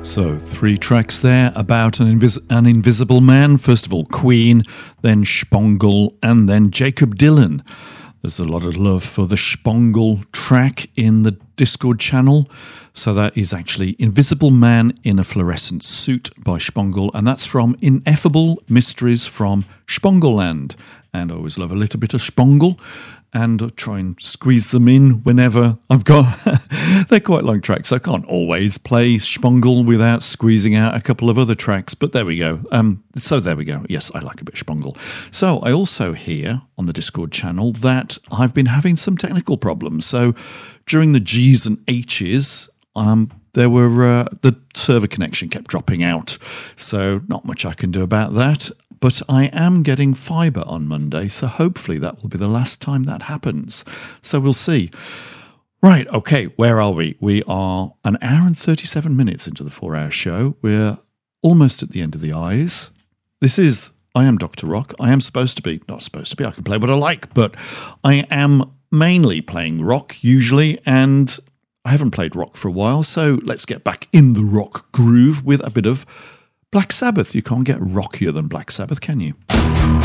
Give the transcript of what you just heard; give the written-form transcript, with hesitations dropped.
So, 3 tracks there about an invisible man. First of all, Queen, then Spongle, and then Jakob Dylan. There's a lot of love for the Spongle track in the Discord channel. So that is actually Invisible Man in a Fluorescent Suit by Spongle, and that's from Ineffable Mysteries from Spongleland. And I always love a little bit of Spongle, and I try and squeeze them in whenever I've got... They're quite long tracks, so I can't always play Spongle without squeezing out a couple of other tracks, but there we go. So there we go. Yes, I like a bit of Spongle. So I also hear on the Discord channel that I've been having some technical problems. So during the G's and H's, there were the server connection kept dropping out, so not much I can do about that. But I am getting fibre on Monday, so hopefully that will be the last time that happens. So we'll see. Right, okay, where are we? We are an hour and 37 minutes into the 4-hour show. We're almost at the end of the eyes. This is I Am Dr. Rock. I am supposed to be, not supposed to be, I can play what I like, but I am mainly playing rock usually, and I haven't played rock for a while, so let's get back in the rock groove with a bit of Black Sabbath. You can't get rockier than Black Sabbath, can you?